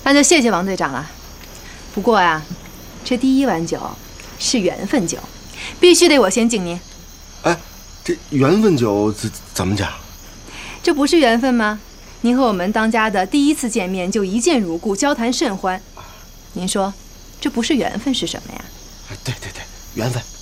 那就谢谢王队长了。不过呀，这第一碗酒是缘分酒，必须得我先敬您。 哎，这缘分酒怎么讲？ 这不是缘分吗？您和我们当家的第一次见面就一见如故，交谈甚欢。您说，这不是缘分是什么呀？ 对，缘分。